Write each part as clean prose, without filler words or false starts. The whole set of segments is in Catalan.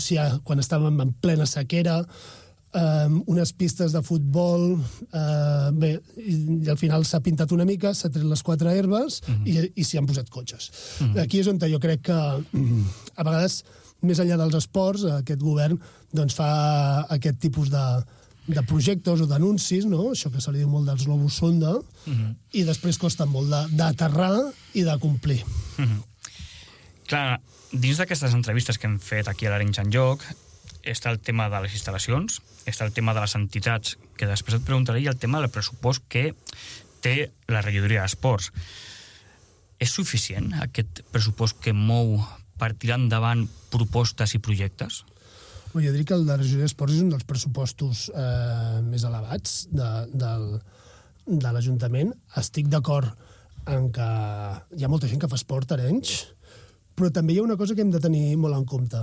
quan estàvem en plena sequera, unes pistes de futbol, bé, i al final s'ha pintat una mica, s'ha tret les 4 herbes i s'hi han posat cotxes. Aquí és on jo crec que a vegades, més enllà dels esports, aquest govern doncs, fa aquest tipus de projectes o d'anuncis, no? Això que se li diu molt dels globus sonda, i després costa molt d'aterrar i de complir. Clar, dins d'aquestes entrevistes que hem fet aquí a l'Arenys en Joc, està el tema de les instal·lacions, està el tema de les entitats, que després et preguntaré, i el tema del pressupost que té la regidoria d'esports. És suficient aquest pressupost que mou per tirar endavant propostes i projectes? Jo diria que el de la regidoria d'esports és un dels pressupostos més elevats de l'Ajuntament. Estic d'acord en que hi ha molta gent que fa esport a Arenys, però també hi ha una cosa que hem de tenir molt en compte.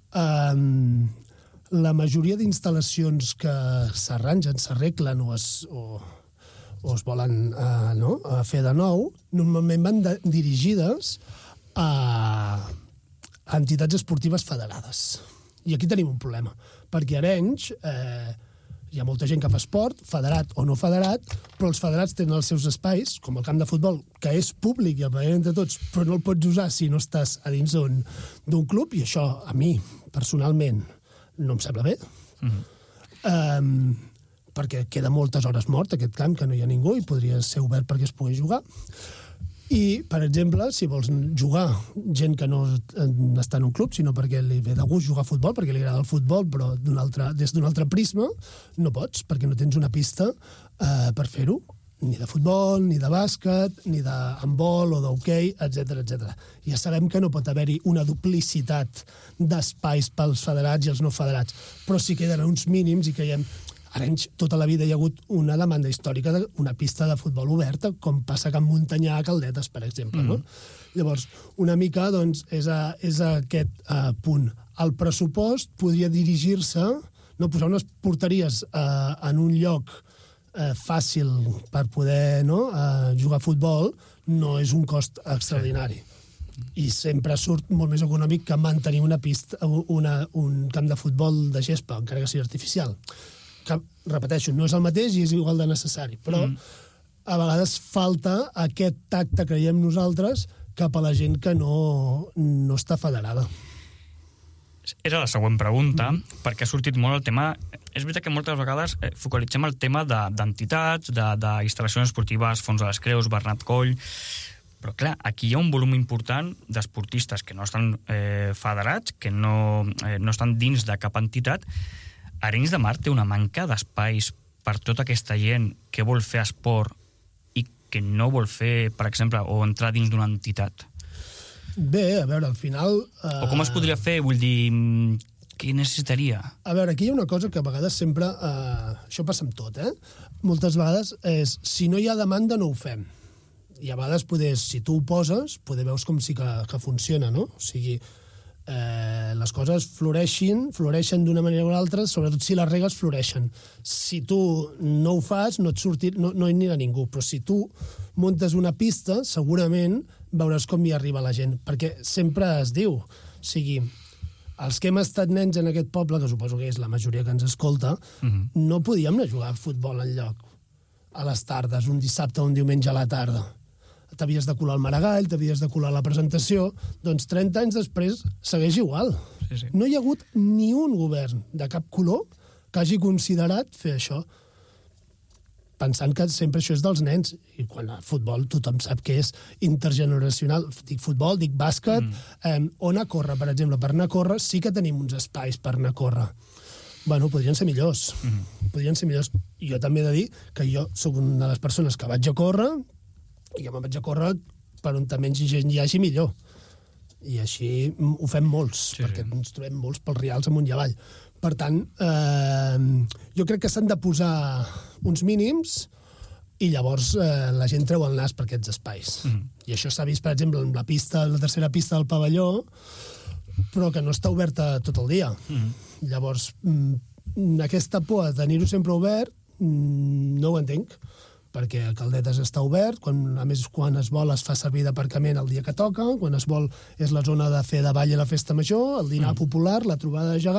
La majoria d'instal·lacions que s'arrangen, s'arreglen o es volen fer de nou, normalment van dirigides a entitats esportives federades. I aquí tenim un problema, perquè a Arenys hi ha molta gent que fa esport, federat o no federat, però els federats tenen els seus espais, com el camp de futbol, que és públic i el paguem entre tots, però no el pots usar si no estàs a dins d'un club, i això, a mi, personalment, no em sembla bé, perquè queda moltes hores mort aquest camp, que no hi ha ningú, i podria ser obert perquè es pugui jugar. I, per exemple, si vols jugar gent que no està en un club, sinó perquè li ve de gust jugar a futbol, perquè li agrada el futbol, però des d'un altre prisma, no pots, perquè no tens una pista per fer-ho, ni de futbol, ni de bàsquet, ni d'handbol o d'hoquei, etc. Ja sabem que no pot haver-hi una duplicitat d'espais pels federats i els no federats, però sí que queden uns mínims i creiem... A Arenys tota la vida hi ha hagut una demanda històrica d'una pista de futbol oberta, com passa a Can Montanyà, a Caldetes, per exemple. No? Llavors, una mica doncs, és aquest punt. El pressupost podria dirigir-se, posar unes porteries en un lloc fàcil per poder jugar a futbol, no és un cost extraordinari. I sempre surt molt més econòmic que mantenir una pista, un camp de futbol de gespa, encara que sigui artificial. Que, repeteixo, no és el mateix i és igual de necessari, però a vegades falta aquest tacte, creiem nosaltres, cap a la gent que no està federada. Era la següent pregunta, perquè ha sortit molt el tema... És veritat que moltes vegades focalitzem el tema d'entitats, d'instal·lacions esportives, Fons de les Creus, Bernat Coll... Però, clar, aquí hi ha un volum important d'esportistes que no estan federats, que no estan dins de cap entitat. Arenys de Mar té una manca d'espais per tota aquesta gent que vol fer esport i que no vol fer, per exemple, o entrar dins d'una entitat? Bé, a veure, al final... O com es podria fer? Vull dir, què necessitaria? A veure, aquí hi ha una cosa que a vegades sempre... això passa amb tot, Moltes vegades és, si no hi ha demanda, no ho fem. I a vegades, si tu ho poses, veus com sí que funciona, no? O sigui... les coses floreixen d'una manera o una altra, sobretot si les regues floreixen. Si tu no ho fas, no hi anirà ningú, però si tu muntes una pista, segurament veuràs com hi arriba la gent, perquè sempre es diu, o sigui, els que hem estat nens en aquest poble, que suposo que és la majoria que ens escolta, no podíem anar a jugar a futbol enlloc a les tardes, un dissabte o un diumenge a la tarda. T'havies de colar el Maragall, t'havies de colar la presentació, doncs 30 anys després segueix igual. Sí. No hi ha hagut ni un govern de cap color que hagi considerat fer això, pensant que sempre això és dels nens. I quan a futbol tothom sap que és intergeneracional. Dic futbol, dic bàsquet, on anar a córrer, per exemple. Per anar a córrer sí que tenim uns espais per anar a córrer. Bueno, podrien ser millors. Podrien ser millors. Jo també he de dir que jo soc una de les persones que vaig a córrer, i jo me'n vaig a córrer per on menys gent hi hagi millor. I així ho fem molts, perquè ens trobem molts pels rials amunt i avall. Per tant, jo crec que s'han de posar uns mínims i llavors la gent treu el nas per aquests espais. I això s'ha vist, per exemple, amb la tercera pista del pavelló, però que no està oberta tot el dia. Llavors, aquesta por de tenir-ho sempre obert, no ho entenc, perquè a Caldetes està obert, a més quan es vol es fa servir d'aparcament el dia que toca, quan es vol és la zona de fer de ball a la festa major, el dinar popular, la trobada de gegants,